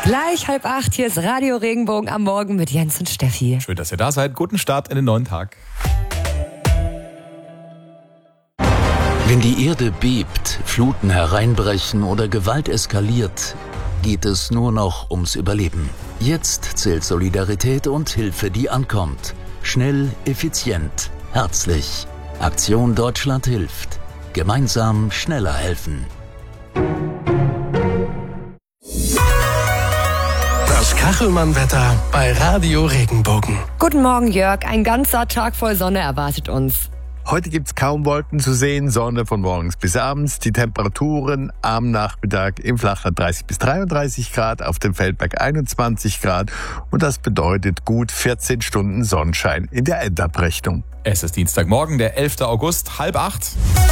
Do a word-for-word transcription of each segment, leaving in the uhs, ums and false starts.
Gleich halb acht, hier ist Radio Regenbogen am Morgen mit Jens und Steffi. Schön, dass ihr da seid. Guten Start in den neuen Tag. Wenn die Erde bebt, Fluten hereinbrechen oder Gewalt eskaliert, geht es nur noch ums Überleben. Jetzt zählt Solidarität und Hilfe, die ankommt. Schnell, effizient, herzlich. Aktion Deutschland hilft. Gemeinsam schneller helfen. Das Kachelmann-Wetter bei Radio Regenbogen. Guten Morgen, Jörg. Ein ganzer Tag voll Sonne erwartet uns. Heute gibt's kaum Wolken zu sehen, Sonne von morgens bis abends. Die Temperaturen am Nachmittag im Flachland dreißig bis dreiunddreißig Grad, auf dem Feldberg einundzwanzig Grad. Und das bedeutet gut vierzehn Stunden Sonnenschein in der Endabrechnung. Es ist Dienstagmorgen, der elfter August, halb acht.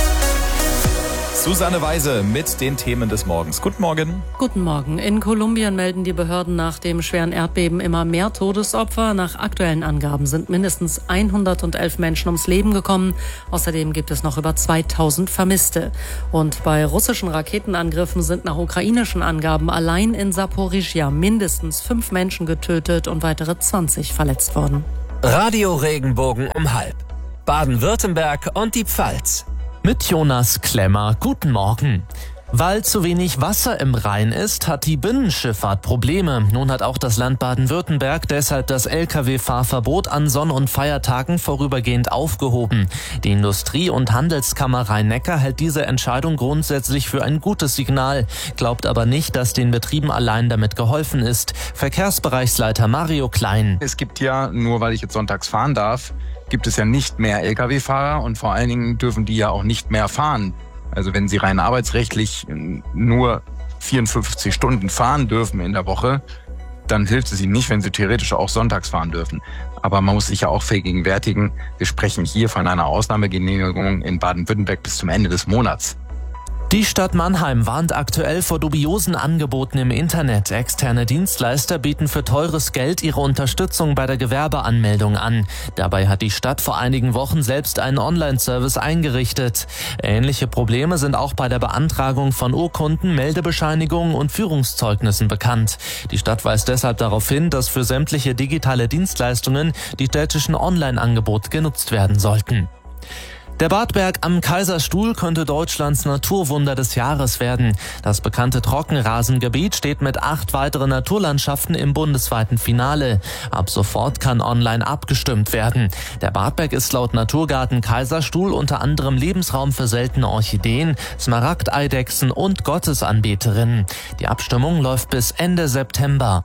Susanne Weise mit den Themen des Morgens. Guten Morgen. Guten Morgen. In Kolumbien melden die Behörden nach dem schweren Erdbeben immer mehr Todesopfer. Nach aktuellen Angaben sind mindestens hundertelf Menschen ums Leben gekommen. Außerdem gibt es noch über zweitausend Vermisste. Und bei russischen Raketenangriffen sind nach ukrainischen Angaben allein in Saporischschja mindestens fünf Menschen getötet und weitere zwanzig verletzt worden. Radio Regenbogen um halb. Baden-Württemberg und die Pfalz. Mit Jonas Klemmer, guten Morgen. Weil zu wenig Wasser im Rhein ist, hat die Binnenschifffahrt Probleme. Nun hat auch das Land Baden-Württemberg deshalb das L K W-Fahrverbot an Sonn- und Feiertagen vorübergehend aufgehoben. Die Industrie- und Handelskammer Rhein-Neckar hält diese Entscheidung grundsätzlich für ein gutes Signal, glaubt aber nicht, dass den Betrieben allein damit geholfen ist. Verkehrsbereichsleiter Mario Klein. Es gibt ja, nur weil ich jetzt sonntags fahren darf, gibt es ja nicht mehr L K W-Fahrer und vor allen Dingen dürfen die ja auch nicht mehr fahren. Also wenn sie rein arbeitsrechtlich nur vierundfünfzig Stunden fahren dürfen in der Woche, dann hilft es ihnen nicht, wenn sie theoretisch auch sonntags fahren dürfen. Aber man muss sich ja auch vergegenwärtigen, wir sprechen hier von einer Ausnahmegenehmigung in Baden-Württemberg bis zum Ende des Monats. Die Stadt Mannheim warnt aktuell vor dubiosen Angeboten im Internet. Externe Dienstleister bieten für teures Geld ihre Unterstützung bei der Gewerbeanmeldung an. Dabei hat die Stadt vor einigen Wochen selbst einen Online-Service eingerichtet. Ähnliche Probleme sind auch bei der Beantragung von Urkunden, Meldebescheinigungen und Führungszeugnissen bekannt. Die Stadt weist deshalb darauf hin, dass für sämtliche digitale Dienstleistungen die städtischen Online-Angebote genutzt werden sollten. Der Badberg am Kaiserstuhl könnte Deutschlands Naturwunder des Jahres werden. Das bekannte Trockenrasengebiet steht mit acht weiteren Naturlandschaften im bundesweiten Finale. Ab sofort kann online abgestimmt werden. Der Badberg ist laut Naturgarten Kaiserstuhl unter anderem Lebensraum für seltene Orchideen, Smaragdeidechsen und Gottesanbeterinnen. Die Abstimmung läuft bis Ende September.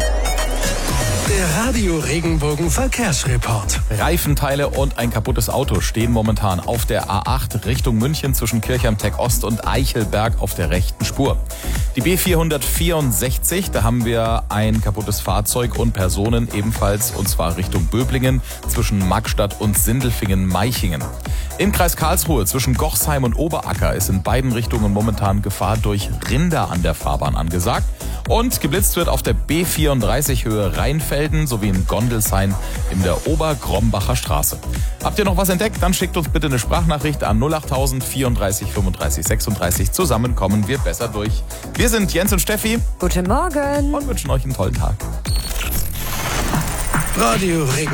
Der Radio Regenbogen Verkehrsreport. Reifenteile und ein kaputtes Auto stehen momentan auf der A acht Richtung München zwischen Kirchheim-Tech Ost und Eichelberg auf der rechten Spur. Die B vierhundertvierundsechzig, da haben wir ein kaputtes Fahrzeug und Personen ebenfalls, und zwar Richtung Böblingen zwischen Magstadt und Sindelfingen-Meichingen. Im Kreis Karlsruhe zwischen Gochsheim und Oberacker ist in beiden Richtungen momentan Gefahr durch Rinder an der Fahrbahn angesagt. Und geblitzt wird auf der B vierunddreißig Höhe Rheinfelden sowie in Gondelshain in der Obergrombacher Straße. Habt ihr noch was entdeckt? Dann schickt uns bitte eine Sprachnachricht an null achttausend vierunddreißig fünfunddreißig sechsunddreißig. Zusammen kommen wir besser durch. Wir sind Jens und Steffi. Guten Morgen. Und wünschen euch einen tollen Tag. Radio Regenbogen.